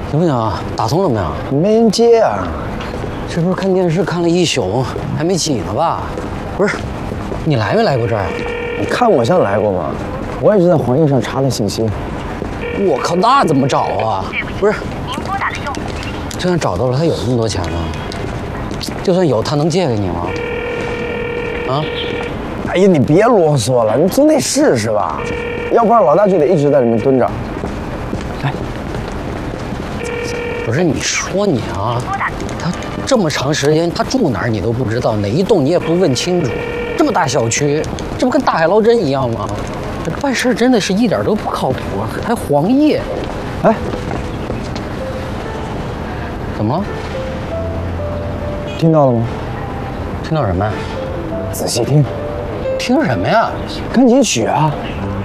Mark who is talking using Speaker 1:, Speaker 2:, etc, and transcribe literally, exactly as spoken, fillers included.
Speaker 1: 行不行啊？打通了没有？
Speaker 2: 没人接啊！
Speaker 1: 这不是看电视看了一宿，还没起呢吧？不是，你来没来过这儿？
Speaker 2: 你看我像来过吗？我也是在黄页上查的信息。
Speaker 1: 我靠，那怎么找啊？不是，就算找到了，他有那么多钱吗？就算有，他能借给你吗？啊？
Speaker 2: 哎呀，你别啰嗦了，你总得试试吧，要不然老大就得一直在里面蹲着。来，
Speaker 1: 不是你说你啊，他这么长时间，他住哪儿你都不知道，哪一栋你也不问清楚，这么大小区，这不跟大海捞针一样吗？这办事真的是一点都不靠谱，还黄页。
Speaker 2: 哎，
Speaker 1: 怎么了？
Speaker 2: 听到了吗？
Speaker 1: 听到什么呀？
Speaker 2: 仔细听。
Speaker 1: 听什么呀？
Speaker 2: 钢琴曲啊！